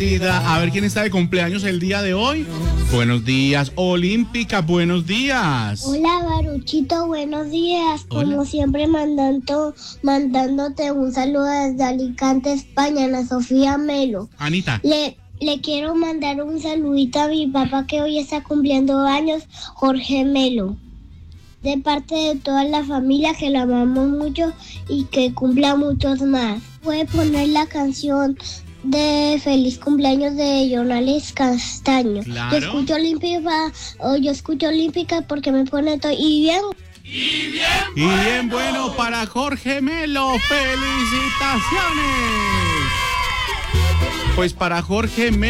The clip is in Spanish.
A ver quién está de cumpleaños el día de hoy. Buenos días, Olímpica, buenos días. Hola, Baruchito, buenos días. Hola. Como siempre, mandándote un saludo desde Alicante, España, Ana Sofía Melo. Anita. Le quiero mandar un saludito a mi papá que hoy está cumpliendo años, Jorge Melo. De parte de toda la familia, que la amamos mucho y que cumpla muchos más. Voy a poner la canción de feliz cumpleaños de Jonales Castaño. Claro. Yo escucho Olímpica porque me pone todo y bien. Y bien bueno para Jorge Melo. ¡Felicitaciones! Pues para Jorge Melo.